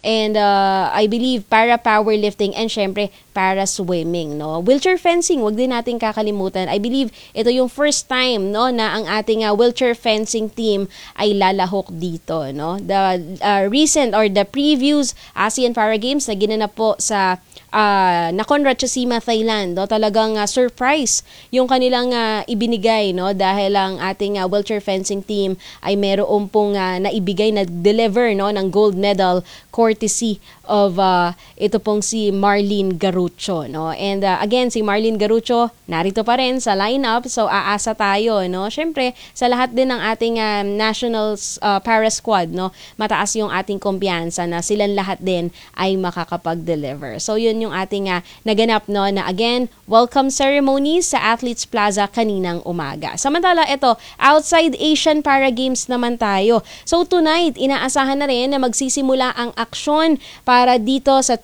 and I believe para powerlifting and syempre para swimming, no? Wheelchair fencing, wag din natin kakalimutan. I believe ito yung first time, no, na ang ating wheelchair fencing team ay lalahok dito, no? The recent or the previous ASEAN Para Games na ginanap po sa Nakhon Ratchasima, Thailand, no? Talagang surprise yung kanilang ibinigay, no? Dahil ang ating wheelchair fencing team ay meron pong naibigay na deliver, no, ng gold medal courtesy of ito pong si Marlene Garucho, no? And again, si Marlene Garucho narito pa rin sa lineup, so aasa tayo, no? Syempre, sa lahat din ng ating national para squad, no? Mataas yung ating kumpiyansa na silang lahat din ay makakapag-deliver. So yun yung ating naganap, no, na again, welcome ceremony sa Athletes Plaza kaninang umaga. Samantala, ito, outside Asian Para Games naman tayo. So tonight, inaasahan na rin na magsisimula ang aksyon para dito sa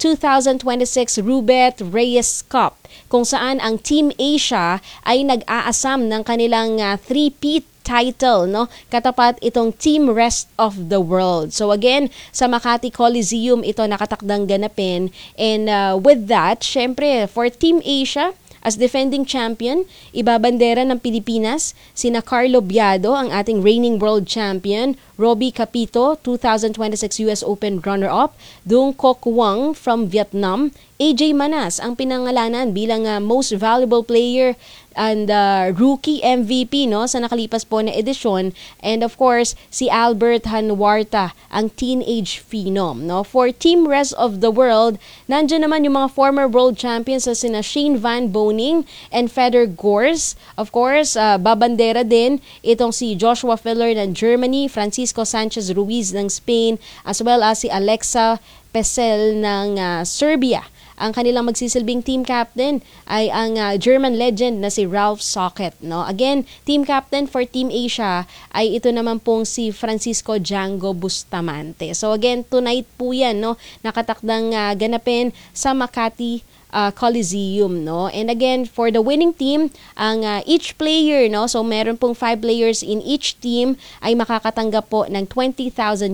2026 Rubet Reyes Cup, kung saan ang Team Asia ay nag-aasam ng kanilang three-peat title, no? Katapat itong Team Rest of the World. So again, sa Makati Coliseum ito nakatakdang ganapin, and with that, syempre for Team Asia, as defending champion, ibabandera ng Pilipinas sina Carlo Biado, ang ating reigning world champion, Robbie Capito, 2026 US Open runner-up, Dung Koc Wang from Vietnam, AJ Manas ang pinangalanan bilang most valuable player and rookie MVP, no, sa nakalipas po na edisyon, and of course si Albert Hanwarta ang teenage phenom, no. For Team Rest of the World, nandiyan naman yung mga former world champions sa sina Shane Van Boning and Fedor Gors. Of course, babandera din itong si Joshua Filler ng Germany, Francisco Sanchez Ruiz ng Spain, as well as si Alexa Pesel ng Serbia. Ang kanilang magsisilbing team captain ay ang German legend na si Ralph Socket, no? Again, team captain for Team Asia ay ito naman pong si Francisco Django Bustamante. So again, tonight po yan, no? Nakatakdang ganapin sa Makati Coliseum, no? And again, for the winning team, ang each player, no? So meron pong 5 players in each team ay makakatanggap po ng $20,000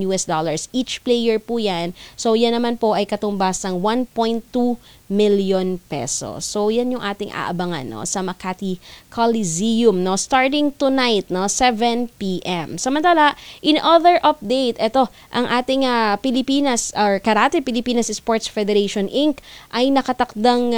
US. Each player po yan. So yan naman po ay katumbas ng 1.2 million pesos. So yan yung ating aabangan, no, sa Makati Coliseum, no, starting tonight, no, 7 p.m. Samantala, in other update, ito ang ating Pilipinas or Karate Pilipinas Sports Federation Inc. ay nakatakdang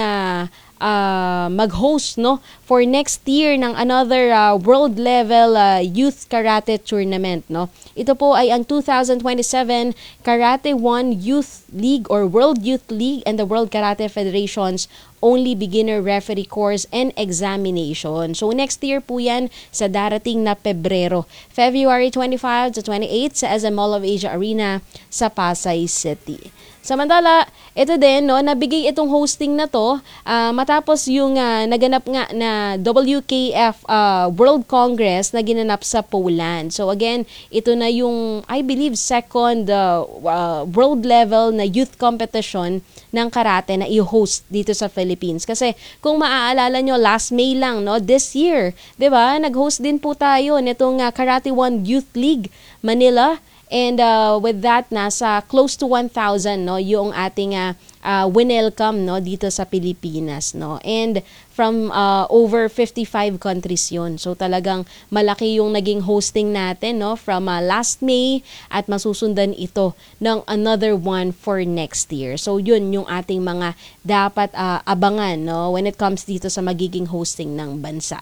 mag-host, no, for next year ng another world level youth karate tournament, no. Ito po ay ang 2027 Karate One Youth League or World Youth League and the World Karate Federation's only beginner referee course and examination. So next year po yan sa darating na Pebrero, February 25 to 28 sa SM Mall of Asia Arena sa Pasay City. Samantala, ito din, no, nabigay itong hosting na to matapos yung naganap nga na WKF World Congress na ginanap sa Poland. So again, ito na yung, I believe, second world level na youth competition ng karate na i-host dito sa Philippines. Kasi kung maaalala nyo, last May lang, no, this year, 'di ba? Nag-host din po tayo nitong Karate One Youth League Manila. And with that, nasa close to 1,000, no, yung ating winelcome, no, dito sa Pilipinas, no. And from over 55 countries yun. So talagang malaki yung naging hosting natin, no, from last May, at masusundan ito ng another one for next year. So yun yung ating mga dapat abangan, no, when it comes dito sa magiging hosting ng bansa.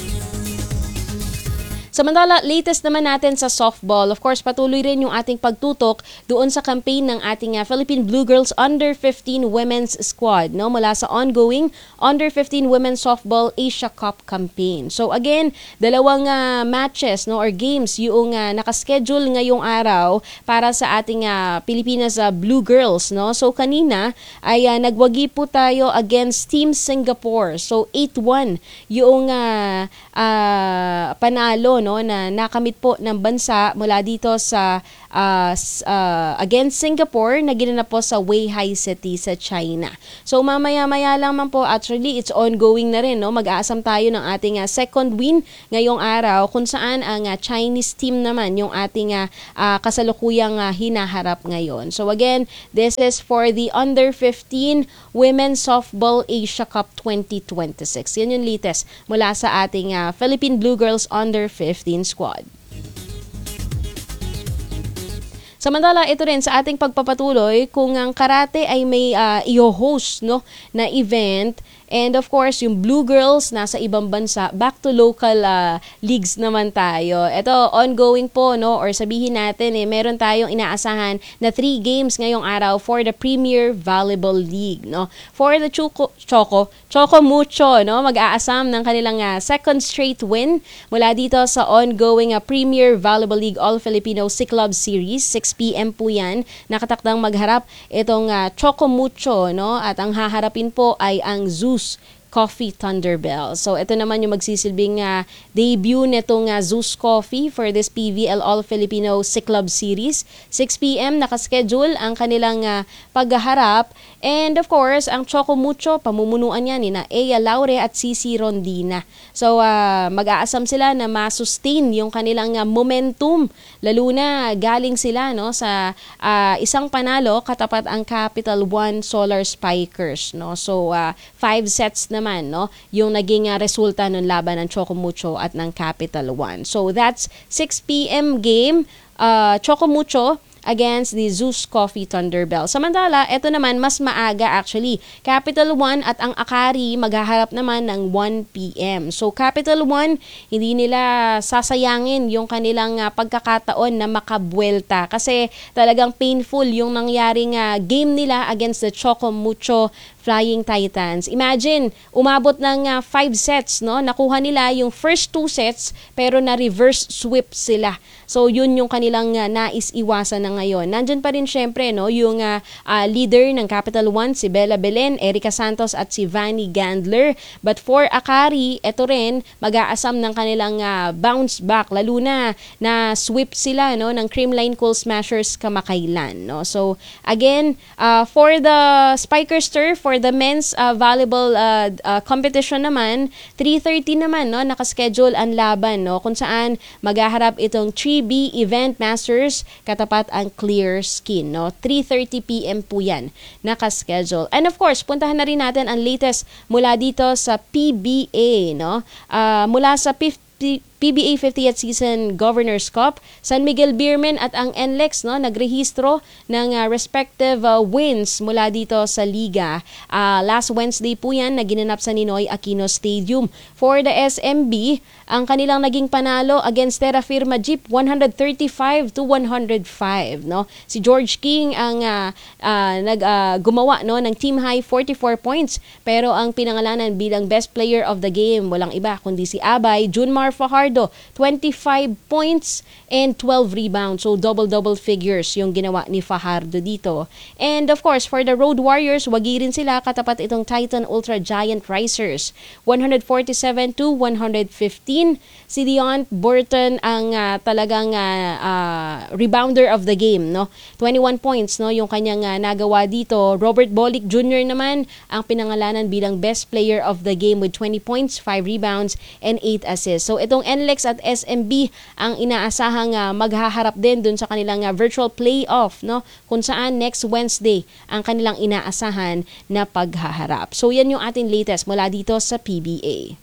Samantala, latest naman natin sa softball. Of course, patuloy rin yung ating pagtutok doon sa campaign ng ating Philippine Blue Girls Under 15 Women's Squad, no, mula sa ongoing Under 15 Women's Softball Asia Cup campaign. So again, dalawang matches, no, or games yung nakaschedule ngayong araw para sa ating Pilipinas Blue Girls, no. So kanina ay nagwagi po tayo against Team Singapore. So 8-1 yung panalo, no na nakamit po ng bansa mula dito sa against Singapore na ginanap po sa Weihai City sa China. So mamaya-maya lang man po, actually it's ongoing na rin, no? Mag-aasam tayo ng ating second win ngayong araw kung saan ang Chinese team naman yung ating kasalukuyang hinaharap ngayon. So again, this is for the Under 15 Women's Softball Asia Cup 2026. Yan yung latest mula sa ating Philippine Blue Girls Under 15 squad. Samantala, ito rin sa ating pagpapatuloy, kung ang karate ay may i-host, no, na event, and of course, yung Blue Girls nasa ibang bansa, back to local leagues naman tayo. Ito, ongoing po, no, or sabihin natin, meron tayong inaasahan na 3 games ngayong araw for the Premier Volleyball League, no. For the Choco Mucho, no, mag-aasam ng kanilang second straight win mula dito sa ongoing Premier Volleyball League All-Filipino C-Club Series. 6 p.m. po yan. Nakatakdang magharap itong Choco Mucho, no, at ang haharapin po ay ang Zeus Coffee Thunderbell. So ito naman yung magsisilbing debut nitong Zeus Coffee for this PVL All-Filipino C-Club Series. 6 p.m. nakaschedule ang kanilang paghaharap. And of course, ang Choco Mucho, pamumunuan yan ni na Ea Laure at Cici Rondina. So mag-aasam sila na ma-sustain yung kanilang momentum, lalo na galing sila, no, sa isang panalo katapat ang Capital One Solar Spikers, no. So 5 sets naman, no, yung naging resulta ng laban ng Choco Mucho at ng Capital One. So that's 6 p.m. game, Choco Mucho against the Zeus Coffee Thunderbell. Samantala, ito naman mas maaga actually. Capital One at ang Akari maghaharap naman ng 1 p.m. So Capital One, hindi nila sasayangin yung kanilang pagkakataon na makabuelta kasi talagang painful yung nangyaring game nila against the Choco Mucho Flying Titans. Imagine, umabot ng 5 sets, no? Nakuha nila yung first 2 sets pero na reverse sweep sila. So yun yung kanilang nais iwasan na ngayon. Nandyan pa rin syempre, no, yung leader ng Capital One, si Bella Belen, Erica Santos at si Vanny Gandler. But for Akari, eto rin mag-aasam ng kanilang bounce back, lalo na sweep sila, no, ng Creamline Coal Smashers kamakailan, no. So again, for the Spikers turf, for the men's volleyball competition naman, 3:30 naman, no, nakaschedule ang laban, no, kung saan maghaharap itong 3B Event Masters katapat ang Clear Skin, no. 3:30 p.m. po yan nakaschedule. And of course, puntahan na rin natin ang latest mula dito sa PBA, no. Mula sa PBA 50th Season Governors Cup, San Miguel Beermen at ang NLEX, no, nagrehistro ng respective wins mula dito sa liga. Last Wednesday po yan na ginanap sa Ninoy Aquino Stadium. For the SMB, ang kanilang naging panalo against Terra Firma Jeep 135-105, no. Si George King ang gumawa, no, ng team high 44 points, pero ang pinangalanan bilang best player of the game walang iba kundi si Abay Junmar Fajardo, 25 points and 12 rebounds. So double figures yung ginawa ni Fajardo dito. And of course, for the Road Warriors, wagi rin sila katapat itong Titan Ultra Giant Risers, 147-115. Si Dion Burton ang talagang rebounder of the game, no. 21 points, no, yung kanyang nagawa dito. Robert Bolick Jr. naman ang pinangalanan bilang best player of the game with 20 points, 5 rebounds and 8 assists. So itong NLEX at SMB ang inaasahang maghaharap din dun sa kanilang virtual playoff, no, kung saan next Wednesday ang kanilang inaasahan na paghaharap. So yan yung ating latest mula dito sa PBA.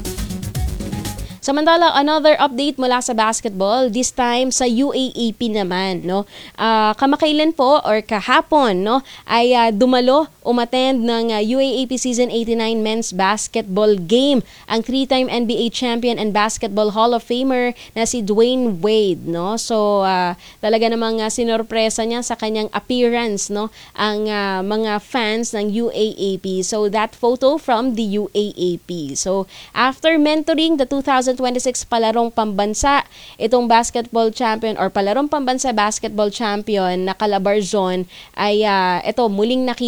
Samantala, another update mula sa basketball, this time sa UAAP naman, no. Kamakailan po or kahapon, no, ay umattend ng UAAP Season 89 Men's Basketball Game ang 3-time NBA champion and Basketball Hall of Famer na si Dwayne Wade, no. So talaga namang sinorpresa niya sa kanyang appearance, no, ang mga fans ng UAAP. So that photo from the UAAP. So after mentoring the 2026 palarong pambansa, itong basketball champion or palarong pambansa basketball champion na Calabarzon ay ito muling nakita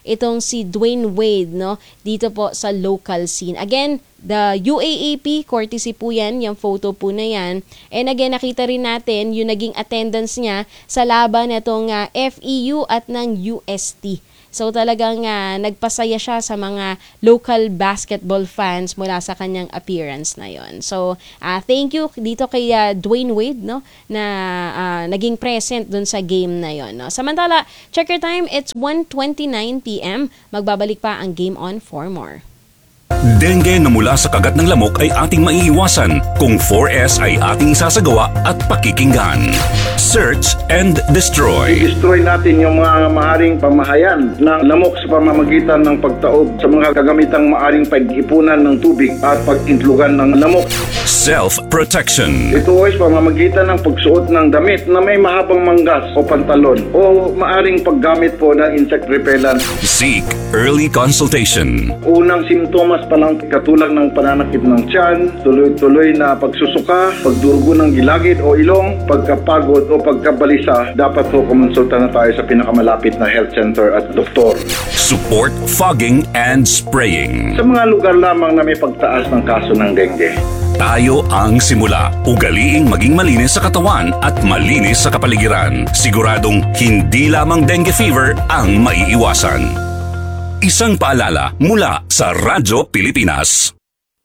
itong si Dwayne Wade, no, dito po sa local scene. Again, the UAAP, courtesy po yan, yung photo po na yan. And again, nakita rin natin yung naging attendance niya sa laban nitong FEU at ng UST. So talagang nagpasaya siya sa mga local basketball fans mula sa kanyang appearance na yon. So thank you dito kay Dwayne Wade, no, na naging present dun sa game na yon, no. Samantala, checker time, it's 1:29 PM. Magbabalik pa ang Game On for more. Dengue na mula sa kagat ng lamok ay ating maiiwasan kung 4S ay ating isasagawa at pakikinggan. Search and destroy. I-destroy natin yung mga maaring pamahayan ng lamok sa pamamagitan ng pagtaob sa mga kagamitang maaring pag-ipunan ng tubig at pag-intlugan ng lamok. Self-protection. Ito ay pamamagitan ng pagsuot ng damit na may mahabang manggas o pantalon o maaring paggamit po ng insect repellent. Seek early consultation. Unang simptomas pa lang katulad ng pananakit ng tiyan, tuloy-tuloy na pagsusuka, pagdurugo ng gilagid o ilong, pagkapagod o pagkabalisa, dapat po kumonsulta na tayo sa pinakamalapit na health center at doktor. Support fogging and spraying. Sa mga lugar lamang na may pagtaas ng kaso ng dengue. Tayo ang simula. Ugaliing maging malinis sa katawan at malinis sa kapaligiran. Siguradong hindi lamang dengue fever ang maiiwasan. Isang paalala mula sa Radyo Pilipinas.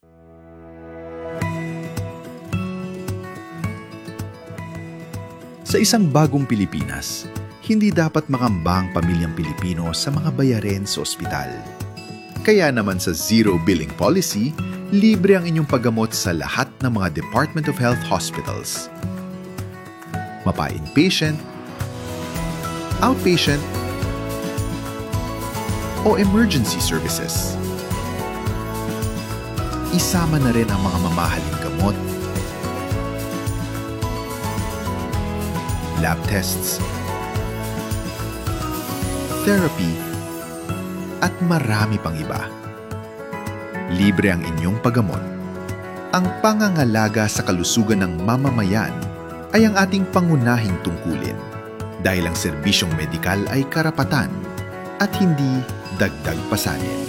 Sa isang bagong Pilipinas, hindi dapat makamba ang pamilyang Pilipino sa mga bayarin sa ospital. Kaya naman sa Zero Billing Policy, libre ang inyong paggamot sa lahat ng mga Department of Health hospitals. Mapa-inpatient, outpatient, o emergency services. Isama na rin ang mga mamahaling gamot, lab tests, therapy, at marami pang iba. Libre ang inyong paggamot. Ang pangangalaga sa kalusugan ng mamamayan ay ang ating pangunahing tungkulin dahil ang serbisyong medikal ay karapatan at hindi dagdag pasanin.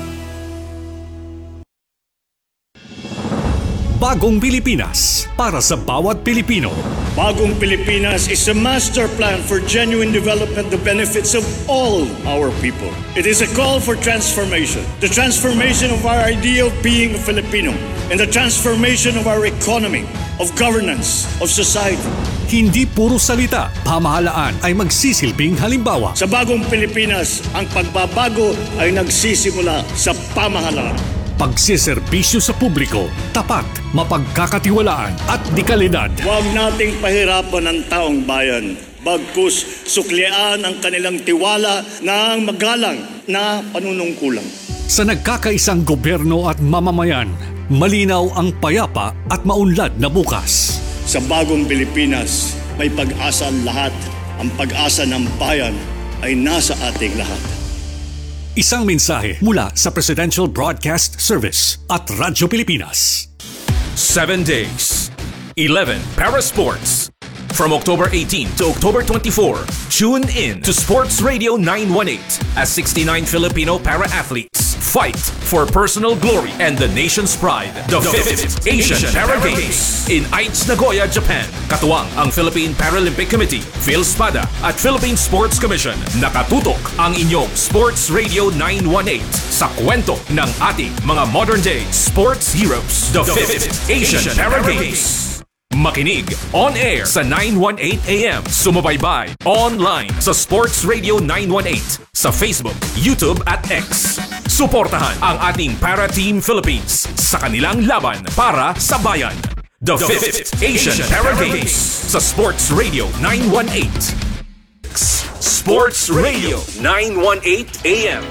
Bagong Pilipinas para sa bawat Pilipino. Bagong Pilipinas is a master plan for genuine development, the benefits of all our people. It is a call for transformation. The transformation of our idea of being a Filipino and the transformation of our economy, of governance, of society. Hindi puro salita, pamahalaan ay magsisilbing halimbawa. Sa Bagong Pilipinas, ang pagbabago ay nagsisimula sa pamahalaan. Pagsiservisyo sa publiko, tapat, mapagkakatiwalaan at dekalidad. Huwag nating pahirapan ang taong bayan. Bagkus suklian ang kanilang tiwala ng magalang na panunungkulan. Sa nagkakaisang gobyerno at mamamayan, malinaw ang payapa at maunlad na bukas. Sa Bagong Pilipinas, may pag-asa ang lahat. Ang pag-asa ng bayan ay nasa ating lahat. Isang mensahe mula sa Presidential Broadcast Service at Radyo Pilipinas. 7 days, 11 para sports. From October 18 to October 24, tune in to Sports Radio 918 as 69 Filipino para-athletes fight for personal glory and the nation's pride. The 5th Asian Para Games in Aichi, Nagoya, Japan. Katuwang ang Philippine Paralympic Committee, PhilSPADA at Philippine Sports Commission. Nakatutok ang inyong Sports Radio 918 sa kwento ng ating mga modern-day sports heroes. The 5th Asian Para Games. Makinig on air sa 918 AM. Sumubaybay online sa Sports Radio 918 sa Facebook, YouTube at X. Suportahan ang ating Para Team Philippines sa kanilang laban para sa bayan. The 5th Asian Para Games sa Sports Radio 918. Sports Radio 918 AM.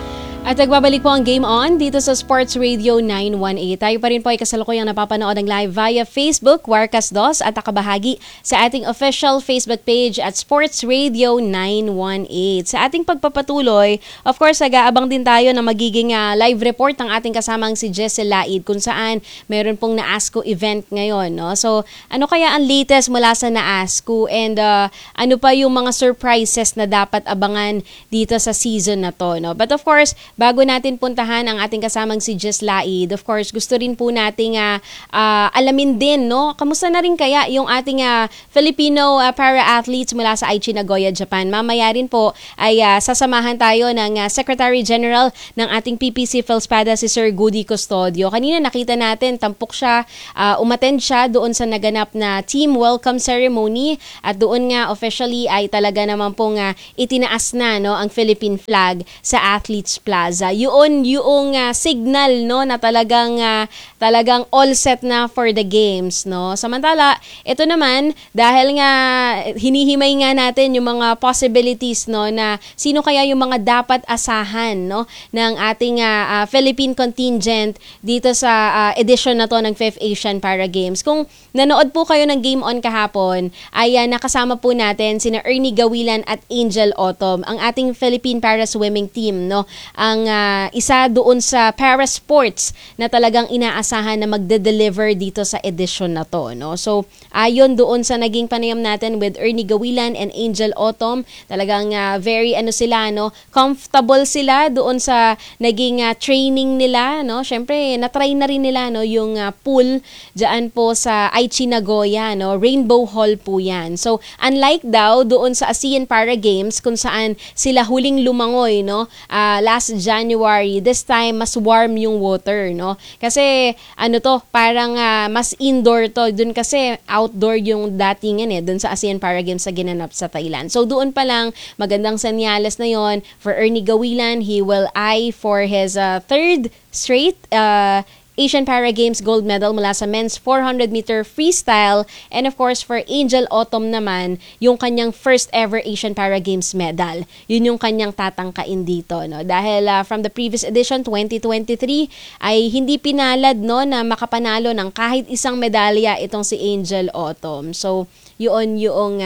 At nagbabalik po ang Game On dito sa Sports Radio 918. Tayo pa rin po ay kasalukuyang napapanood ng live via Facebook, Warkas Dos, at nakabahagi sa ating official Facebook page at Sports Radio 918. Sa ating pagpapatuloy, of course, nag-aabang din tayo na magiging live report ng ating kasamang si Jessel Laid kung saan meron pong NAASCO event ngayon. No? So, ano kaya ang latest mula sa NAASCO and ano pa yung mga surprises na dapat abangan dito sa season na to? No? But of course, bago natin puntahan ang ating kasamang si Jess Laid, of course, gusto rin po nating alamin din, no? Kamusta na rin kaya yung ating Filipino para-athletes mula sa Aichi Nagoya, Japan. Mamaya rin po ay sasamahan tayo ng Secretary General ng ating PPC PhilSpada, si Sir Goody Custodio. Kanina nakita natin, tampok siya, umattend siya doon sa naganap na team welcome ceremony at doon nga officially ay talaga naman pong itinaas na, no, ang Philippine flag sa Athletes Plaza. Yun yung signal, no, na talagang all set na for the games, no. Samantala, ito naman dahil nga hinihimay nga natin yung mga possibilities, no, na sino kaya yung mga dapat asahan, no, ng ating Philippine contingent dito sa edition na to ng 5th Asian Para Games. Kung nanood po kayo ng Game On kahapon, ay nakasama po natin sina Ernie Gawilan at Angel Autumn, ang ating Philippine Para Swimming team, no. Ang isa doon sa para sports na talagang inaasahan na magde-deliver dito sa edition na to, no. So, ayon doon sa naging panayam natin with Ernie Gawilan and Angel Autumn, talagang very sila, no, comfortable sila doon sa naging training nila, no. Syempre, na-try na rin nila, no, yung pool diyan po sa Aichi Nagoya, no. Rainbow Hall po 'yan. So, unlike daw doon sa ASEAN Para Games kung saan sila huling lumangoy, no, last January, this time mas warm yung water, no? Kasi parang mas indoor to, dun kasi outdoor yung datingan doon sa ASEAN Para Games sa ginanap sa Thailand. So doon pa lang magandang senyales na yon for Ernie Gawilan. He will eye for his third straight Asian Para Games gold medal mula sa men's 400-meter freestyle, and of course for Angel Autumn naman, yung kanyang first ever Asian Para Games medal. Yun yung kanyang tatangkain dito, no? Dahil from the previous edition 2023 ay hindi pinalad, no, na makapanalo ng kahit isang medalya itong si Angel Autumn. So yun yung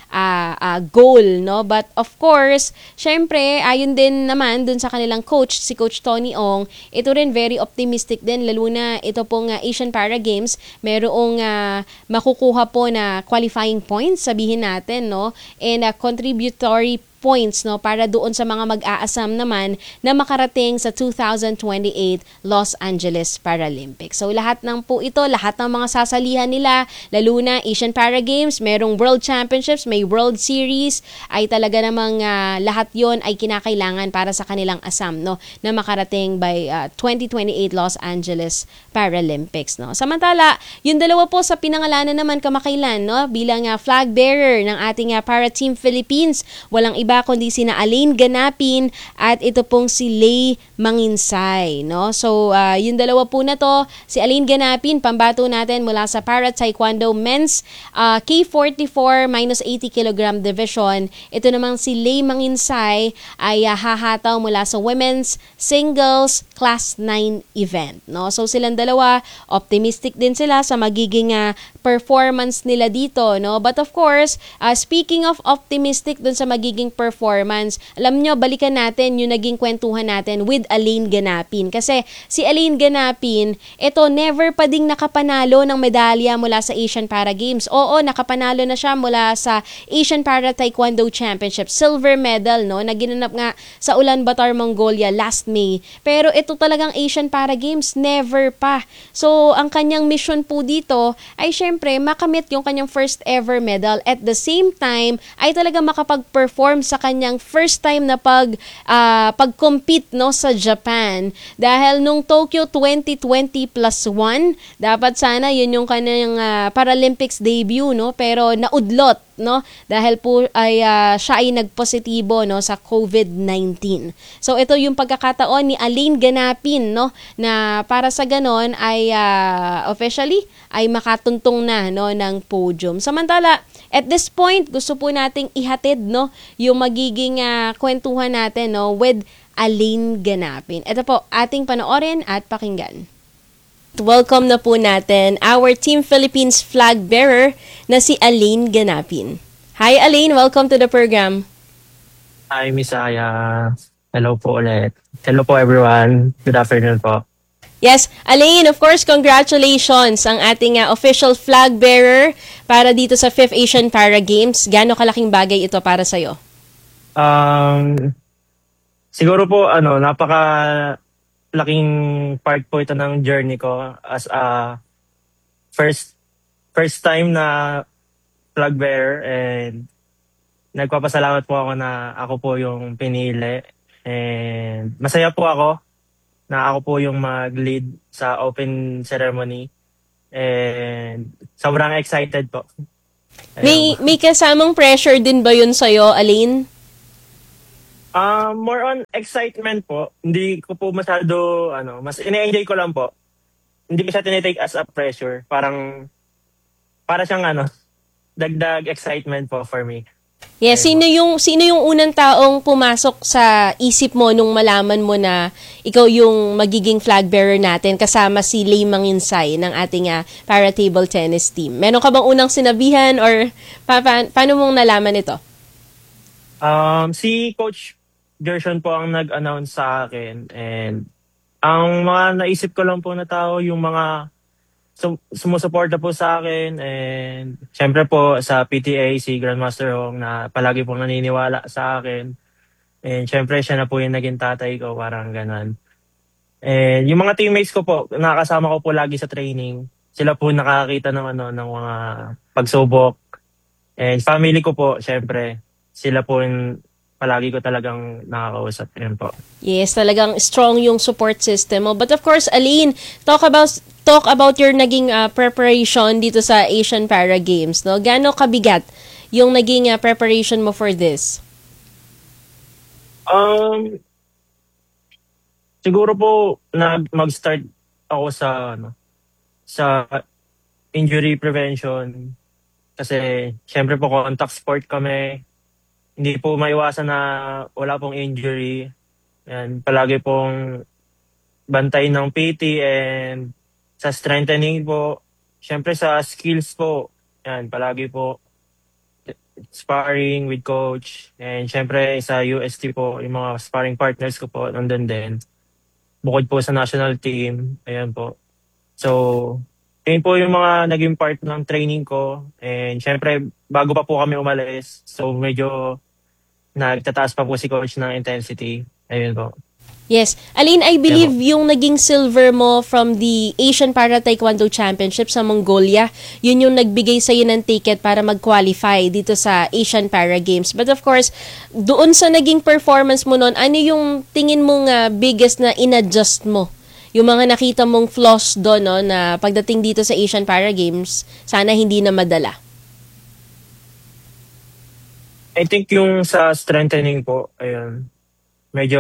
goal, no? But of course, syempre, ayon din naman dun sa kanilang coach, si Coach Tony Ong, ito rin very optimistic din, lalo na ito pong Asian Para Games, merong makukuha po na qualifying points, sabihin natin, no? And contributory points, no, para doon sa mga mag-aasam naman na makarating sa 2028 Los Angeles Paralympics. So lahat ng po ito, lahat ng mga sasalihan nila, lalo na Asian Para Games, merong World Championships, may World Series, ay talaga namang lahat yon ay kinakailangan para sa kanilang asam, no, na makarating by 2028 Los Angeles Paralympics, no. Samantala, yung dalawa po sa pinangalanan naman kamakailan, no, bilang flag bearer ng ating Para Team Philippines, walang iba kundi sina Elaine Ganapin at ito pong si Lay Manginsay, no. So yung dalawa po na to, si Elaine Ganapin, pambato natin mula sa Para Taekwondo Men's K44 minus 80 kg division. Ito namang si Lay Manginsay ay hahataw mula sa Women's Singles Class 9 event, no. So silang dalawa, optimistic din sila sa magiging performance nila dito, no. But of course, speaking of optimistic dun sa magiging performance, alam nyo, balikan natin yung naging kwentuhan natin with Elaine Ganapin. Kasi si Elaine Ganapin, ito never pa ding nakapanalo ng medalya mula sa Asian Para Games. Oo, nakapanalo na siya mula sa Asian Para Taekwondo Championship, silver medal, no, na ginanap nga sa Ulaanbaatar, Mongolia last May. Pero ito talagang Asian Para Games, never pa. So, ang kanyang mission po dito ay syempre makamit yung kanyang first ever medal. At the same time, ay talaga makapag-perform sa kanyang first time na pag-compete, no, sa Japan. Dahil nung Tokyo 2020 plus 1, dapat sana yun yung kanyang Paralympics debut, no, pero naudlot, no, dahil po ay siya ay nagpositibo, no, sa COVID-19. So ito yung pagkakataon ni Elaine Ganapin, no, na para sa ganon ay officially ay makatuntong na, no, ng podium. Samantala, at this point, gusto po nating ihatid, no, yung magiging kwentuhan natin, no, with Aline Ganapin. Ito po, ating panoorin at pakinggan. Welcome na po natin our Team Philippines flag bearer na si Aline Ganapin. Hi Aline, welcome to the program. Hi, Miss Aya. Hello po ulit. Hello po everyone. Good afternoon po. Yes, Aline, of course, congratulations ang ating official flag bearer para dito sa 5th Asian Para Games. Gaano kalaking bagay ito para sa'yo? Siguro po, napaka laking part po ito ng journey ko as a first time na flag bearer, and nagpapasalamat po ako na ako po yung pinili, and masaya po ako na ako po yung mag-lead sa open ceremony, and sobrang excited po. May kasamang pressure din ba yun sa'yo, Aline? More on excitement po. Hindi ko po masyado, mas ine-enjoy ko lang po. Hindi ko siya tinitake as a pressure. Para siyang dagdag excitement po for me. Yeah, sino yung unang taong pumasok sa isip mo nung malaman mo na ikaw yung magiging flag bearer natin kasama si Lei Manginsay ng ating para table tennis team? Meron ka bang unang sinabihan or paano mong nalaman ito? Si Coach Gershon po ang nag-announce sa akin, and ang mga naisip ko lang po na tao, yung mga sumusuporta po sa akin, and syempre po sa PTA, si Grandmaster Hong na palagi po naniniwala sa akin, and syempre siya na po yung naging tatay ko, parang ganon. And yung mga teammates ko po, nakakasama ko po lagi sa training, sila po nakakita ng ng mga pagsubok, and family ko po, syempre sila po yung palagi ko talagang nakakausap rin po. Yes, talagang strong yung support system mo. But of course, Aline, talk about your naging preparation dito sa Asian Para Games, no? Gaano kabigat yung naging preparation mo for this? Siguro po mag-start ako sa injury prevention, kasi syempre po contact sport kami. Hindi po maiwasan na wala pong injury. Yan, palagi pong bantay ng PT, and sa strengthening po, syempre sa skills po, yan, palagi po sparring with coach, and syempre sa UST po, yung mga sparring partners ko po, nandun din. Bukod po sa national team, ayan po. So, yun po yung mga naging part ng training ko, and syempre, bago pa po kami umalis, so medyo nagtataas pa po si coach ng intensity. Ayun po. Yes. Aline, I believe yung naging silver mo from the Asian Para Taekwondo Championship sa Mongolia, yun yung nagbigay sa'yo ng ticket para mag-qualify dito sa Asian Para Games. But of course, doon sa naging performance mo noon, ano yung tingin mong biggest na in-adjust mo? Yung mga nakita mong flaws doon, no, na pagdating dito sa Asian Para Games, sana hindi na madala. I think yung sa strengthening po, ayun, medyo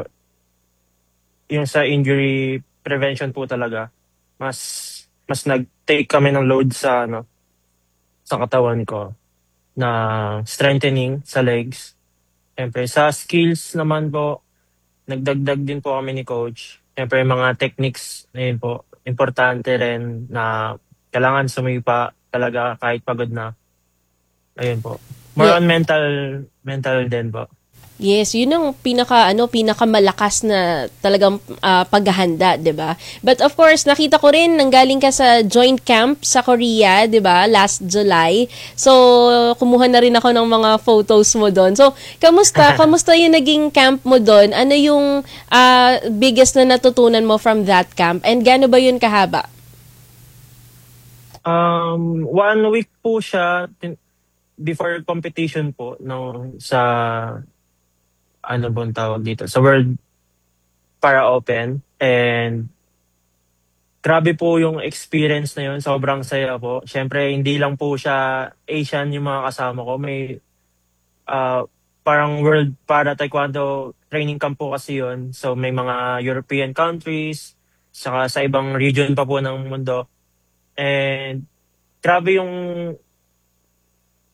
yung sa injury prevention po talaga, mas nag-take kami ng load sa katawan ko na strengthening sa legs. Siyempre sa skills naman po, nagdagdag din po kami ni coach. Siyempre mga techniques na yun po, importante rin na kailangan sumipa talaga kahit pagod na. Ayun po. More on mental din po. Yes, yun ang pinakamalakas na talagang paghahanda, 'di ba? But of course, nakita ko rin nanggaling ka sa joint camp sa Korea, 'di ba? Last July. So, kumuha na rin ako ng mga photos mo doon. So, kamusta? Kamusta yung naging camp mo doon? Ano yung biggest na natutunan mo from that camp? And gaano ba yun kahaba? 1 week po siya before competition po sa bang tawag dito, sa World Para Open, and grabe po yung experience na yun, sobrang saya po. Syempre hindi lang po siya Asian yung mga kasama ko, may parang World Para Taekwondo training camp po kasi yun, so may mga European countries saka sa ibang region pa po ng mundo, and grabe yung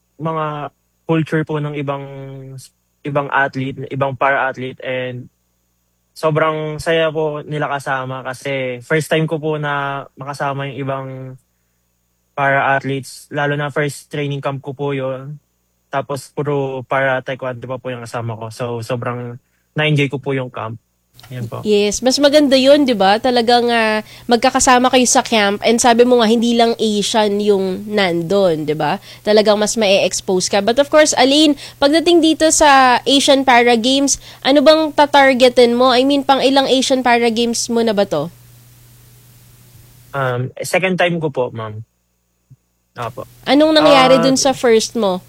mga culture po ng ibang athlete, ibang para-athlete, and sobrang saya po nila kasama kasi first time ko po na makasama yung ibang para-athletes. Lalo na first training camp ko po yun. Tapos puro para-taekwondo pa po yung kasama ko. So sobrang na-enjoy ko po yung camp. Yan po. Yes, mas maganda 'yun, 'di ba? Talagang magkakasama kayo sa camp and sabi mo nga hindi lang Asian yung nandun, 'di ba? Talagang mas ma-expose ka. But of course, Aline, pagdating dito sa Asian Para Games, ano bang tatargetin mo? I mean, pang ilang Asian Para Games mo na ba 'to? Second time ko po, ma'am. Opo. Anong nangyari dun sa first mo?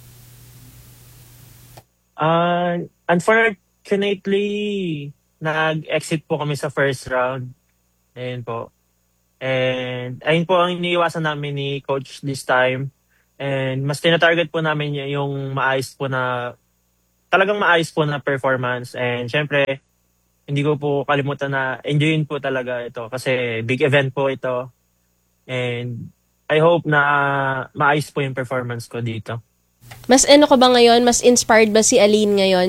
Unfortunately, nag-exit po kami sa first round. Ayun po. And ayun po ang iniiwasan namin ni coach this time. And mas tina-target po namin yung talagang maayos po na performance. And syempre, hindi ko po kalimutan na enjoyin po talaga ito kasi big event po ito. And I hope na maayos po yung performance ko dito. Mas ano ka ba ngayon? Mas inspired ba si Aline ngayon?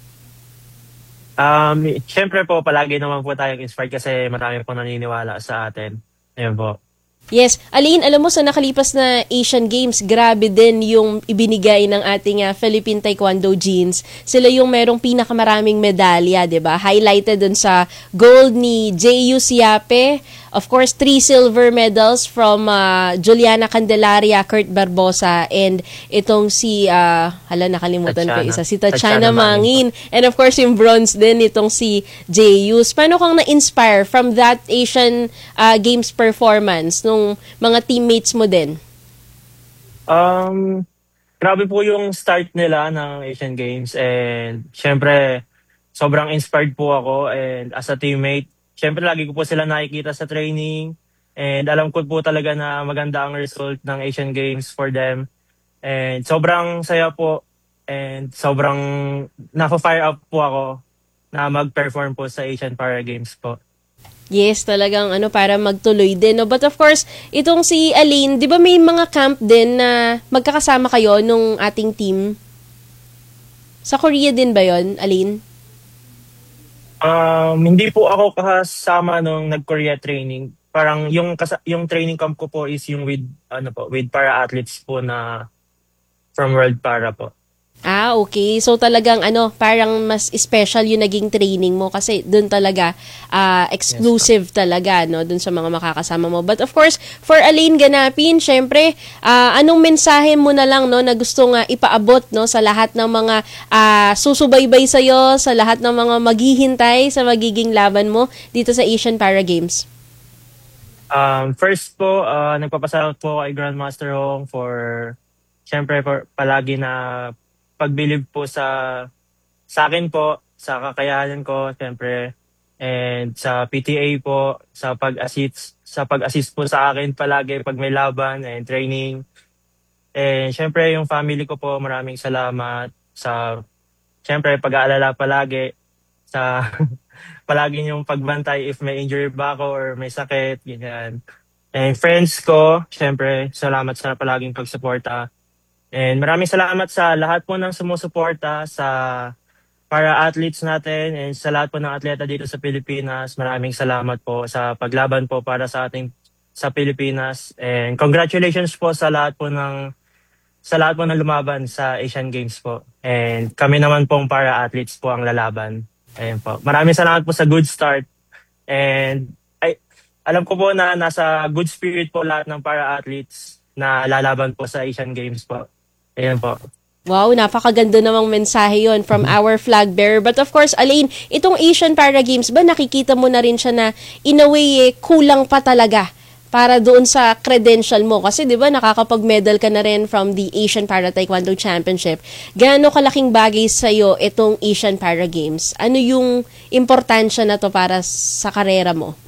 Syempre po, palagi naman po tayong inspired kasi marami po naniniwala sa atin. Ayun po. Yes. Aline, alam mo sa nakalipas na Asian Games, grabe din yung ibinigay ng ating Philippine Taekwondo Jeans. Sila yung merong pinakamaraming medalya, 'di ba? Highlighted dun sa gold ni J.U. Siape. Of course, 3 silver medals from Juliana Candelaria, Kurt Barbosa, and itong si, nakalimutan ko isa, si Tatiana Mangin. And of course, yung bronze din itong si J.U. Paano kang na-inspire from that Asian Games performance nung mga teammates mo din? Grabe po yung start nila ng Asian Games and syempre sobrang inspired po ako and as a teammate, syempre lagi ko po sila nakikita sa training and alam ko po talaga na maganda ang result ng Asian Games for them. And sobrang saya po and sobrang na-fire up po ako na mag-perform po sa Asian Para Games po. Yes, talagang para magtuloy din. No? But of course, itong si Aline, di ba may mga camp din na magkakasama kayo nung ating team? Sa Korea din ba yon, Aline? Hindi po ako kasama nung nag-Korea training. Parang yung training camp ko po is yung with para-athletes po na from World Para po. Okay. So talagang parang mas special yung naging training mo kasi doon talaga exclusive talaga doon sa mga makakasama mo. But of course, for Aline Ganapin, syempre, anong mensahe mo na lang na gusto nga ipaabot sa lahat ng mga susubaybay sa iyo, sa lahat ng mga maghihintay sa magiging laban mo dito sa Asian Para Games? First po, nagpapasalamat po kay Grandmaster Hong for syempre for palagi na pag-believe po sa akin po, sa kakayahan ko, siyempre, and sa PTA po, sa pag-assist po sa akin palagi pag may laban and training. And siyempre, yung family ko po, maraming salamat sa, siyempre, pag-aalala palagi, sa palagi yung pagbantay if may injury ba ako or may sakit, ganyan. And friends ko, siyempre, salamat sa palaging pagsuporta. And maraming salamat sa lahat po ng sumusuporta sa para-athletes natin and sa lahat po ng atleta dito sa Pilipinas. Maraming salamat po sa paglaban po para sa ating sa Pilipinas. And congratulations po sa lahat po ng lumaban sa Asian Games po. And kami naman pong para-athletes po ang lalaban. Ayun po. Maraming salamat po sa good start. And alam ko po na nasa good spirit po lahat ng para-athletes na lalaban po sa Asian Games po. Ayan po. Wow, napakaganda namang mensahe yon from our flag bearer. But of course, Aline, itong Asian Para Games, ba nakikita mo na rin siya na in a way kulang pa talaga para doon sa credential mo? Kasi di ba nakakapag-medal ka na rin from the Asian Para Taekwondo Championship. Gaano kalaking bagay sa'yo itong Asian Para Games? Ano yung importansya na to para sa karera mo?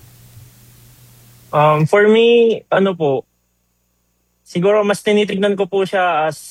For me, siguro mas tinitignan ko po siya as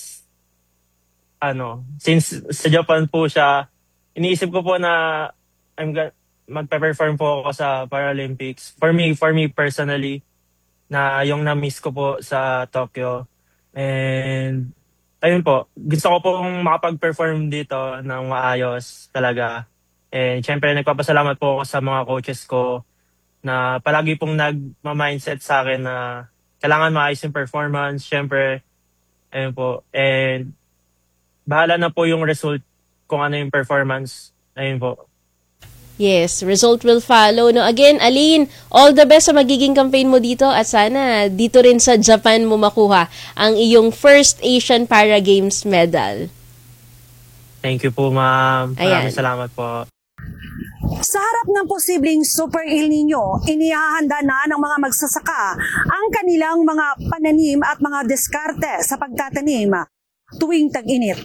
since sa Japan po siya, iniisip ko po na magpe-perform po ako sa Paralympics. For me personally, na yung na-miss ko po sa Tokyo. And ayun po, gusto ko pong makapag-perform dito ng maayos talaga. And syempre, nagpapasalamat po ako sa mga coaches ko na palagi pong nagma-mindset sa akin na kailangan maayos yung performance. Syempre, ayun po. And bahala na po yung result kung ano yung performance. Ayun po. Yes, result will follow. No, again, Aline, all the best sa magiging campaign mo dito at sana dito rin sa Japan mo makuha ang iyong first Asian Para Games medal. Thank you po, ma'am. Ayan. Maraming salamat po. Sa harap ng posibleng Super El Nino, inihahanda na ng mga magsasaka ang kanilang mga pananim at mga diskarte sa pagtatanim tuwing tag-init.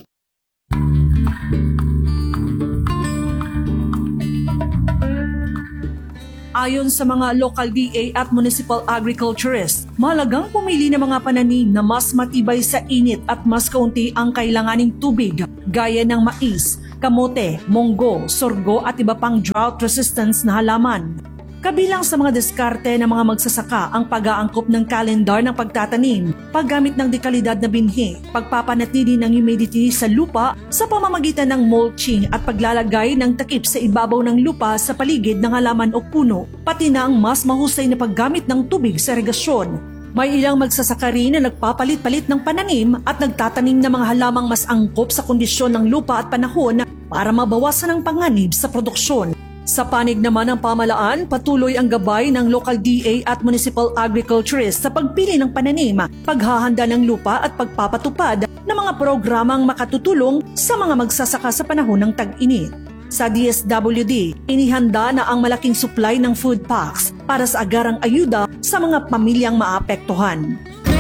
Ayon sa mga local DA at municipal agriculturists, mahalagang pumili ng mga pananim na mas matibay sa init at mas kaunti ang kailanganing tubig, gaya ng mais, kamote, monggo, sorgo at iba pang drought resistance na halaman. Kabilang sa mga diskarte ng mga magsasaka ang pag-aangkop ng kalendar ng pagtatanim, paggamit ng dekalidad na binhi, pagpapanatili ng humidity sa lupa sa pamamagitan ng mulching at paglalagay ng takip sa ibabaw ng lupa sa paligid ng halaman o puno, pati na ang mas mahusay na paggamit ng tubig sa irigasyon. May ilang magsasaka rin na nagpapalit-palit ng pananim at nagtatanim ng mga halamang mas angkop sa kondisyon ng lupa at panahon para mabawasan ang panganib sa produksyon. Sa panig naman ng pamalaan, patuloy ang gabay ng local DA at municipal agriculturists sa pagpili ng pananim, paghahanda ng lupa at pagpapatupad ng mga programang makatutulong sa mga magsasaka sa panahon ng tag-init. Sa DSWD, inihanda na ang malaking supply ng food packs para sa agarang ayuda sa mga pamilyang maapektuhan.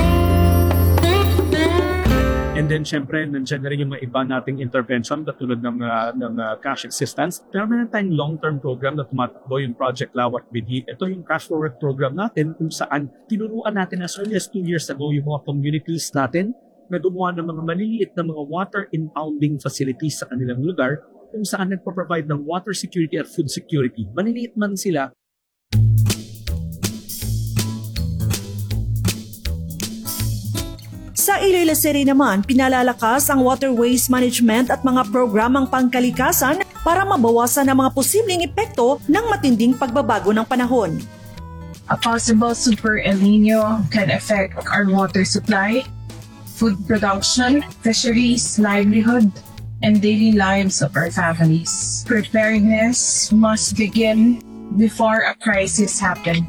And then, syempre, nandiyan na rin yung mga iba nating intervention katulad ng cash assistance. Pero meron tayong long-term program na tumatakbo, yung Project Lawat Bidi. Ito yung cash forward program natin kung saan tinuruan natin as early as 2 years ago yung mga communities natin na gumawa ng mga maliliit na mga water impounding facilities sa kanilang lugar kung saan nagpo-provide ng water security at food security. Maliliit man sila, Sa Iloilo City naman, pinalalakas ang water waste management at mga programang pangkalikasan para mabawasan ang mga posibleng epekto ng matinding pagbabago ng panahon. A possible Super El Nino can affect our water supply, food production, fisheries, livelihood, and daily lives of our families. Preparedness must begin before a crisis happens.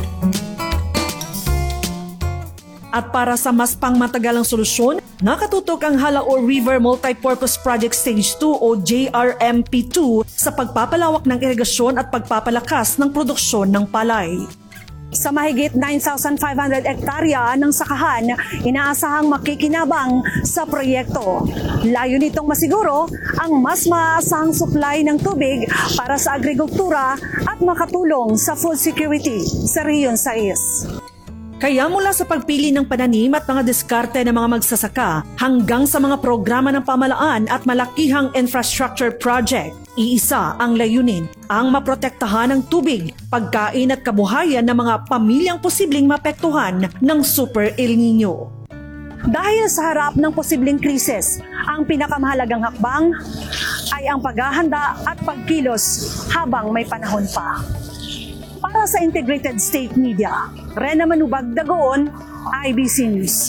At para sa mas pangmatagalang solusyon, nakatutok ang Halaor River Multipurpose Project Stage 2 o JRMP2 sa pagpapalawak ng irigasyon at pagpapalakas ng produksyon ng palay. Sa mahigit 9,500 hektarya ng sakahan, inaasahang makikinabang sa proyekto. Layo nitong masiguro ang mas maaasahang supply ng tubig para sa agrikultura at makatulong sa food security sa Riyon 6. Kaya mula sa pagpili ng pananim at mga diskarte ng mga magsasaka hanggang sa mga programa ng pamalaan at malakihang infrastructure project, iisa ang layunin, ang maprotektahan ng tubig, pagkain at kabuhayan ng mga pamilyang posibleng mapektuhan ng Super El Nino. Dahil sa harap ng posibleng krisis, ang pinakamahalagang hakbang ay ang paghahanda at pagkilos habang may panahon pa. Para sa Integrated State Media, Rena Manubag Dagoon, IBC News.